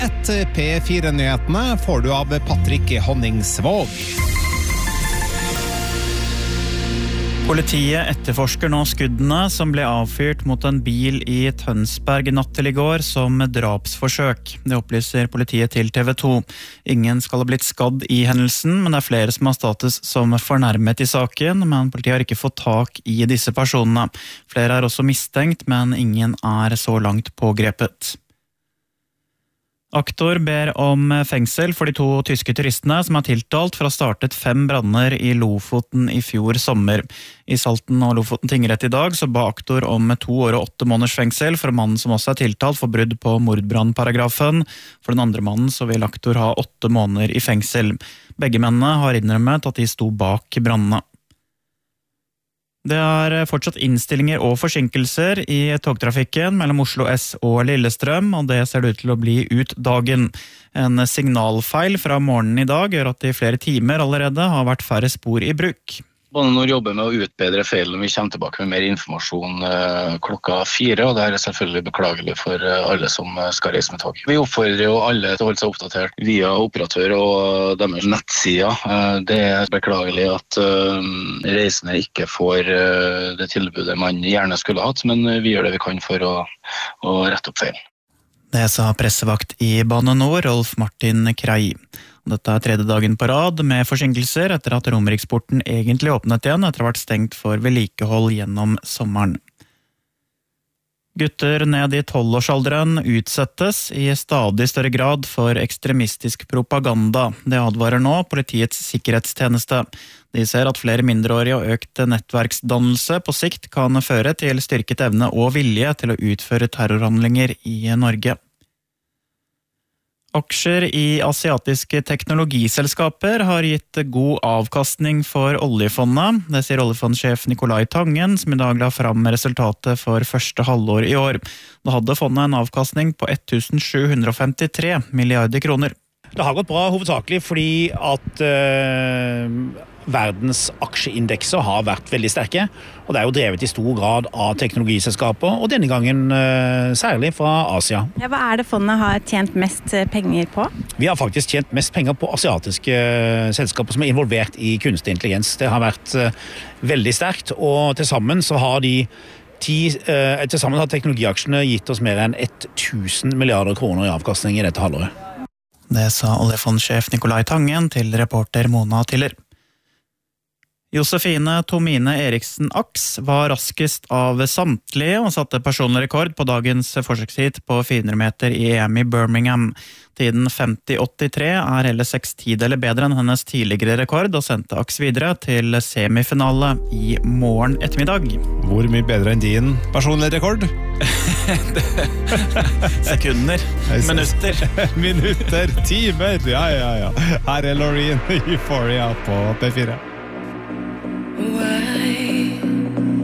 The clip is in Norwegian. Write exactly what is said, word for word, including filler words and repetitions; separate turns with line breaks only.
ett. P fire-nyhetene får du av Patrick Honningsvåg.
Politiet etterforsker nå skuddene som ble avfyrt mot en bil i Tønsberg natt til i går som drapsforsøk. Det opplyser politiet til T V to. Ingen skal ha blitt skadd i hendelsen, men det er flere som har status som fornærmet i saken, men politiet har ikke fått tak i disse personene. Flere er også mistenkt, men ingen er så langt pågrepet. Aktor ber om fengsel for de to tyske turistene som er tiltalt for å ha startet fem branner i Lofoten i fjor sommer. I Salten og Lofoten tingrett i dag så ba aktor om to år og åtte måneders fengsel for mannen som også er tiltalt for brudd på mordbrannparagrafen. For den andre mannen så vil aktor ha åtte måneder i fengsel. Begge mennene har innrømmet at de sto bak brannene. Det er fortsatt innstillinger og forsinkelser i togtrafikken mellom Oslo S og Lillestrøm, og det ser det ut til å bli ut dagen. En signalfeil fra morgenen i dag gjør at det i flere timer allerede har vært færre spor i bruk.
Både når vi jobber med å utbedre feilen, vi kommer tilbake med mer informasjon eh, klokka fire, og det er selvfølgelig beklagelig for eh, alle som skal reise med tog. Vi oppfordrer jo alle til å holde seg oppdatert via operatør og deres nettsider. Eh, det er beklagelig at eh, reisende ikke får eh, det tilbudet man gjerne skulle hatt, men vi gjør det vi kan for å, å rette opp feilen.
Det sa pressevakt i Bane Nor, Rolf Martin Krei. Dette er tredje dagen på rad med forsinkelser etter at Romeriksporten egentlig åpnet igjen etter å ha vært stengt for vedlikehold gjennom sommeren. Gutter ned i tolvårsalderen utsettes i stadig større grad for ekstremistisk propaganda. Det advarer nå Politiets sikkerhetstjeneste. De ser at flere mindreårige og økt nettverksdannelse på sikt kan føre til styrket evne og vilje til å utføre terrorhandlinger i Norge. Aksjer i asiatiske teknologiselskaper har gitt god avkastning for oljefondet. Det sier oljefondsjef Nicolai Tangen, som i dag la fram resultatet for første halvår i år. Da hadde fondet en avkastning på ett tusen sju hundre femtitre milliarder kroner.
Det har gått bra hovedsakelig fordi at øh, verdens aksjeindekser har vært veldig sterke, og det er jo drevet i stor grad av teknologiselskaper, og denne gangen øh, særlig fra Asia.
Ja, hva er det fondet har tjent mest penger på?
Vi har faktisk tjent mest penger på asiatiske selskaper som er involvert i kunstig intelligens. Det har vært øh, veldig sterkt, og til sammen så har de ti, øh, til sammen har teknologiaksjene gitt oss mer enn tusen milliarder kroner i avkastning i dette halvåret.
Det sa oljefondsjef Nicolai Tangen til reporter Mona Tiller. Josefine Tomine Eriksen Aks var raskest av samtlige og satte personlig rekord på dagens forsøkshit på fire hundre meter i E M i Birmingham. Tiden femti åttitre er hele seks tideler bedre enn hennes tidligere rekord og sendte Aks videre til semifinale i morgen ettermiddag.
Hvor mye bedre enn din personlige rekord?
Sekunder, minutter.
Minutter, timer, ja, ja, ja. Her er Loreen, Euphoria på P fire.